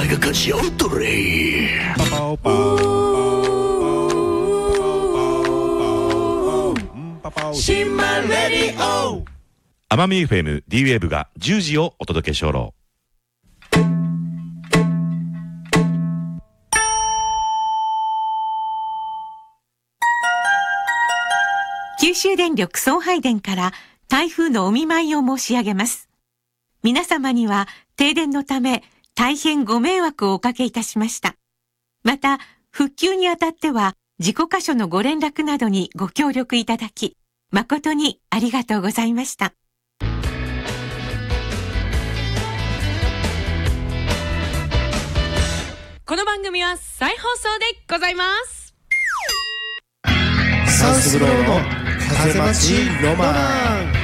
前が勝ち合うとれ。シンマレディオ奄美 FM D-Wave が10時をお届けしょろう。 九州電力送配電から台風のお見舞いを申し上げます。皆様には停電のため大変ご迷惑をおかけいたしました。また、復旧にあたっては事故箇所のご連絡などにご協力いただき、誠にありがとうございました。 この番組は再放送でございます。 サウスブローの風待ちロマン。